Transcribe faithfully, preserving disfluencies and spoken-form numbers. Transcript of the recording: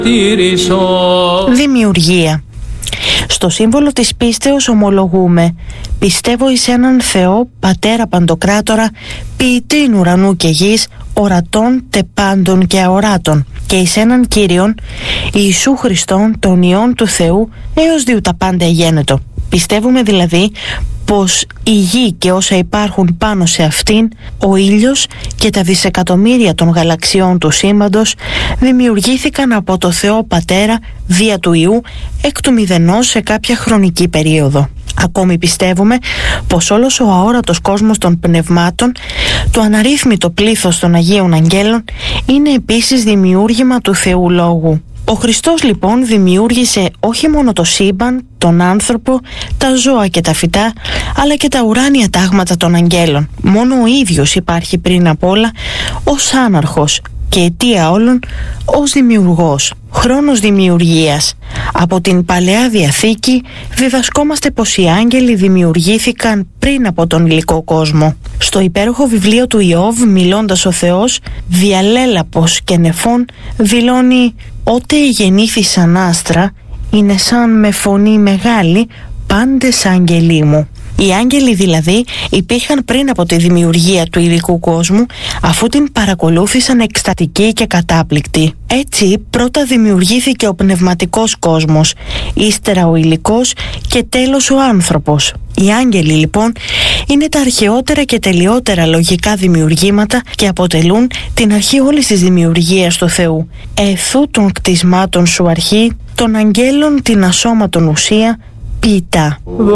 Δημιουργία. Στο σύμβολο της πίστεως ομολογούμε: πιστεύω εις έναν Θεό, Πατέρα Παντοκράτορα, ποιητήν ουρανού και γης, ορατών τε πάντων και αοράτων, και εις έναν Κύριον, Ιησού Χριστόν, τον Υιόν του Θεού, έως διού τα πάντα εγένετο. Πιστεύουμε δηλαδή πως η γη και όσα υπάρχουν πάνω σε αυτήν, ο ήλιος και τα δισεκατομμύρια των γαλαξιών του σύμπαντος δημιουργήθηκαν από το Θεό Πατέρα δια του Υιού εκ του μηδενός σε κάποια χρονική περίοδο. Ακόμη πιστεύουμε πως όλος ο αόρατος κόσμος των πνευμάτων, το αναρρύθμιτο πλήθος των Αγίων Αγγέλων, είναι επίσης δημιούργημα του Θεού Λόγου. Ο Χριστός λοιπόν δημιούργησε όχι μόνο το σύμπαν, τον άνθρωπο, τα ζώα και τα φυτά, αλλά και τα ουράνια τάγματα των αγγέλων. Μόνο ο ίδιος υπάρχει πριν απ' όλα ως άναρχος και αιτία όλων ως δημιουργός. Χρόνος δημιουργίας. Από την Παλαιά Διαθήκη διδασκόμαστε πως οι άγγελοι δημιουργήθηκαν πριν από τον υλικό κόσμο. Στο υπέροχο βιβλίο του Ιώβ, μιλώντας ο Θεός, διαλέλαπος και νεφών, δηλώνει: «Ότε γεννήθησαν άστρα, είναι σαν με φωνή μεγάλη πάντες άγγελοι μου». Οι άγγελοι δηλαδή υπήρχαν πριν από τη δημιουργία του υλικού κόσμου, αφού την παρακολούθησαν εκστατικοί και κατάπληκτοι. Έτσι πρώτα δημιουργήθηκε ο πνευματικός κόσμος, ύστερα ο υλικός και τέλος ο άνθρωπος. Οι άγγελοι λοιπόν είναι τα αρχαιότερα και τελειότερα λογικά δημιουργήματα και αποτελούν την αρχή όλης της δημιουργίας του Θεού. Εθού των κτισμάτων σου αρχή, των αγγέλων την ασώματον ουσία, ποιητά.